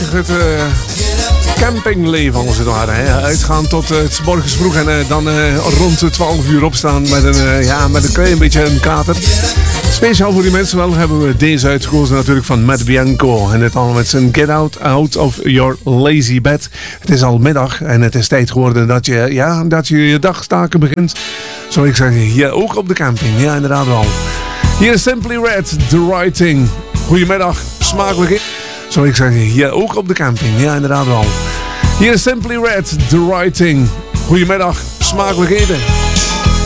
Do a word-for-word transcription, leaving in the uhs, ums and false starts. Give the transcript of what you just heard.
beetje het uh, campingleven als het ware. Hè? Uitgaan tot uh, het 's morgens vroeg en uh, dan uh, rond de twaalf uur opstaan met een, uh, ja, met een klein beetje een kater. Speciaal voor die mensen wel hebben we deze uitgekozen natuurlijk van Matt Bianco. En dit allemaal met zijn Get Out, Out of Your Lazy Bed. Het is al middag en het is tijd geworden dat je, ja, dat je je dagtaken begint. Zou ik zeggen, hier ook op de camping. Ja, inderdaad wel. Hier is Simply Red, The Right Thing. Goedemiddag, smakelijk. Zou ik zeggen, hier ook op de camping. Ja, inderdaad wel. Hier is Simply Red, The Right Thing. Goedemiddag, smakelijk eten.